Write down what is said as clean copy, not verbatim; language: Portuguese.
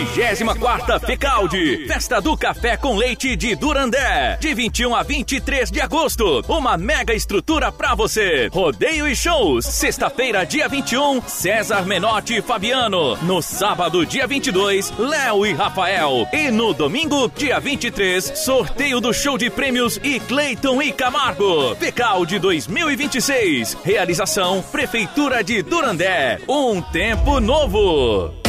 24ª FECALDE, Festa do Café com Leite de Durandé, de 21 a 23 de agosto, uma mega estrutura pra você. Rodeio e shows, sexta-feira, dia 21, César Menotti e Fabiano. No sábado, dia 22, Léo e Rafael. E no domingo, dia 23, sorteio do show de prêmios e Cleiton e Camargo. FECALDE 2026, realização Prefeitura de Durandé, um tempo novo.